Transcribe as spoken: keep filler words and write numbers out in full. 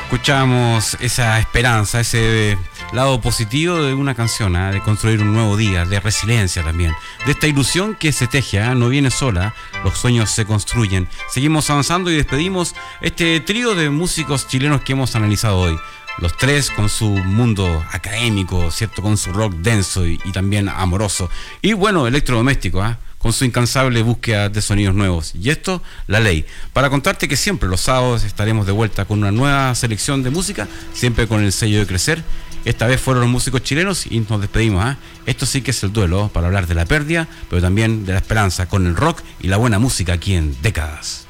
Escuchamos esa esperanza, ese lado positivo de una canción, ¿eh? De construir un nuevo día, de resiliencia también, de esta ilusión que se teje, ¿eh? No viene sola, los sueños se construyen. Seguimos avanzando y despedimos este trío de músicos chilenos que hemos analizado hoy. Los tres con su mundo académico, ¿cierto? Con su rock denso y, y también amoroso. Y bueno, electrodoméstico, ¿eh? Con su incansable búsqueda de sonidos nuevos. Y esto, La Ley. Para contarte que siempre los sábados estaremos de vuelta con una nueva selección de música, siempre con el sello de Crecer. Esta vez fueron los músicos chilenos y nos despedimos. ¿eh? Esto sí que es el duelo para hablar de la pérdida, pero también de la esperanza con el rock y la buena música aquí en Décadas.